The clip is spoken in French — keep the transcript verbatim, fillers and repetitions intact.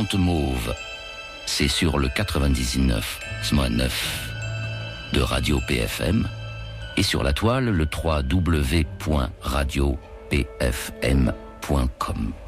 Chante Mauve. C'est sur le quatre-vingt-dix-neuf neuf de Radio P F M et sur la toile le w w w point radio p f m point com.